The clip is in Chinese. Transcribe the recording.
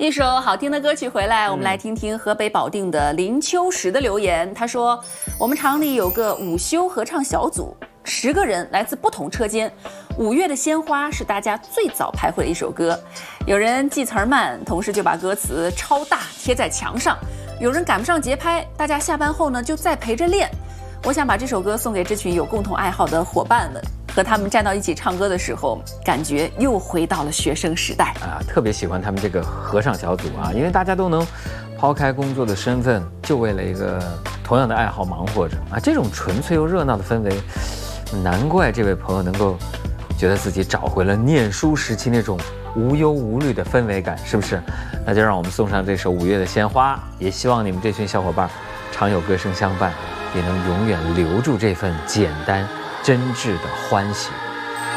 一首好听的歌曲回来，我们来听听河北保定的林秋实的留言。他说：“我们厂里有个午休合唱小组，10个人，来自不同车间。5月的鲜花是大家最早排会的一首歌。有人记词儿慢，同事就把歌词超大贴在墙上；有人赶不上节拍，大家下班后呢就再陪着练。我想把这首歌送给这群有共同爱好的伙伴们。”和他们站到一起唱歌的时候，感觉又回到了学生时代啊！特别喜欢他们这个合唱小组啊，因为大家都能抛开工作的身份，就为了一个同样的爱好忙活着啊！这种纯粹又热闹的氛围，难怪这位朋友能够觉得自己找回了念书时期那种无忧无虑的氛围感，是不是？那就让我们送上这首5月的鲜花，也希望你们这群小伙伴常有歌声相伴，也能永远留住这份简单真挚的欢喜。